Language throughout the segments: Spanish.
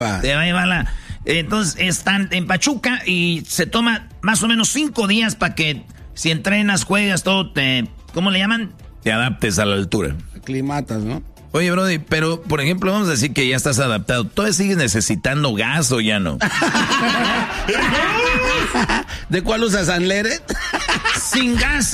Te va a llevar Entonces están en Pachuca y se toma más o menos 5 días para que si entrenas, juegas, todo, ¿cómo le llaman? Te adaptes a la altura. Aclimatas, ¿no? Oye, Brody, pero por ejemplo, vamos a decir que ya estás adaptado. ¿Todavía sigues necesitando gas o ya no? ¿De cuál usas, Anleret? Sin gas.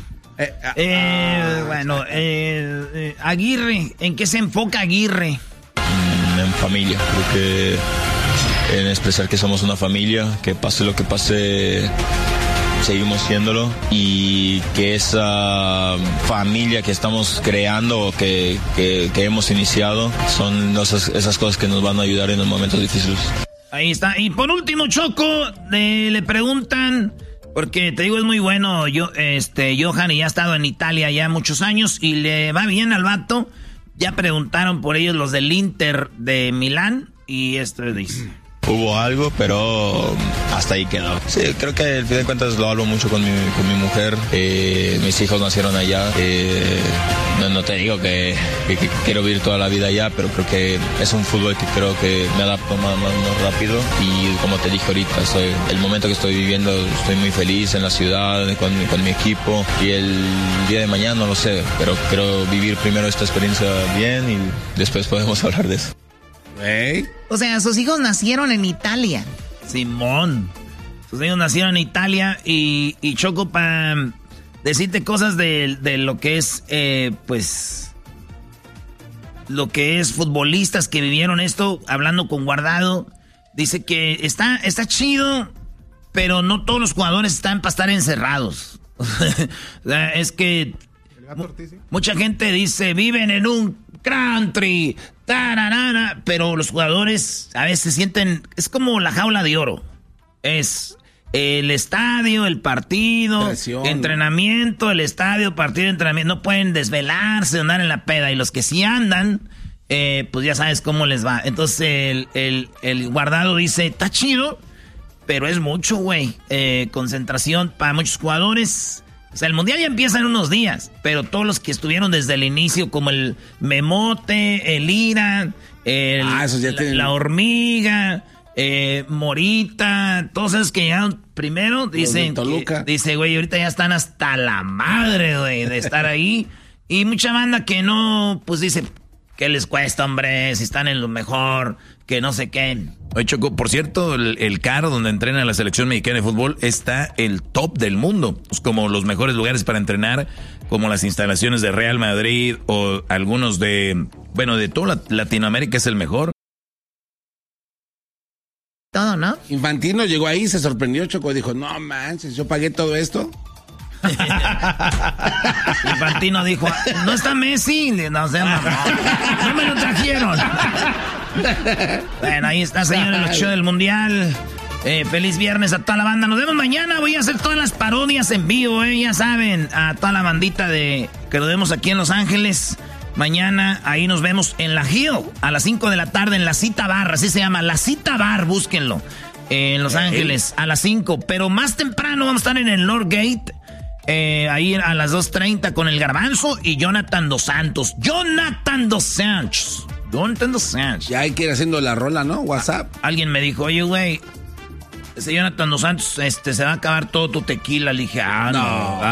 Aguirre, ¿en qué se enfoca Aguirre? En familia, creo que en expresar que somos una familia, que pase lo que pase, seguimos siéndolo, y que esa familia que estamos creando, que hemos iniciado, son esas cosas que nos van a ayudar en los momentos difíciles. Ahí está. Y por último, Choco, le preguntan, porque te digo, es muy bueno, Johan, y ya ha estado en Italia ya muchos años, y le va bien al vato. Ya preguntaron por ellos los del Inter de Milán, y esto dice... Hubo algo, pero hasta ahí quedó. Sí, creo que al fin de cuentas lo hablo mucho con mi mujer. Mis hijos nacieron allá. No te digo que quiero vivir toda la vida allá, pero creo que es un fútbol que creo que me adapto más rápido. Y como te dije ahorita, el momento que estoy viviendo, estoy muy feliz en la ciudad, con mi equipo. Y el día de mañana no lo sé, pero quiero vivir primero esta experiencia bien y después podemos hablar de eso. ¿Hey? O sea, sus hijos nacieron en Italia. Simón. Sus hijos nacieron en Italia y Choco, para decirte cosas de lo que es, lo que es futbolistas que vivieron esto, hablando con Guardado, dice que está chido, pero no todos los jugadores están para estar encerrados. O sea, es que mucha gente dice, viven en un country, tararara, pero los jugadores a veces se sienten, es como la jaula de oro. Es el estadio, el partido, presión, entrenamiento, el estadio, partido, entrenamiento. No pueden desvelarse, andar en la peda. Y los que sí andan, pues ya sabes cómo les va. Entonces el Guardado dice, está chido, pero es mucho, güey. Concentración para muchos jugadores. O sea, el mundial ya empieza en unos días, pero todos los que estuvieron desde el inicio, como el Memote, el Ira, la Hormiga, Morita, todos esos que llegaron primero, dicen, dice, güey, ahorita ya están hasta la madre, güey, de estar ahí. Y mucha banda que no, pues dice, ¿qué les cuesta, hombre? Si están en lo mejor, que no sé qué. Oye, Choco, por cierto, el CAR, donde entrena la selección mexicana de fútbol, está el top del mundo. Es como los mejores lugares para entrenar, como las instalaciones de Real Madrid o algunos de toda Latinoamérica es el mejor. Todo, ¿no? Infantino llegó ahí, se sorprendió, Choco, y dijo, no manches, yo pagué todo esto. Infantino dijo, no está Messi, no me lo trajeron. Bueno, ahí está, señores, el show del mundial. Feliz viernes a toda la banda. Nos vemos mañana. Voy a hacer todas las parodias en vivo, ya saben, a toda la bandita que nos vemos aquí en Los Ángeles. Mañana ahí nos vemos en La Hill a las 5 de la tarde en La Cita Bar, así se llama, La Cita Bar, búsquenlo. En Los Ángeles a las 5, pero más temprano vamos a estar en el Northgate. Ahí a las 2:30 con el Garbanzo y Jonathan Dos Santos. Jonathan Dos Santos. Ya hay que ir haciendo la rola, ¿no? WhatsApp. Alguien me dijo, oye, güey, ese Jonathan Dos Santos, se va a acabar todo tu tequila. Le dije, no.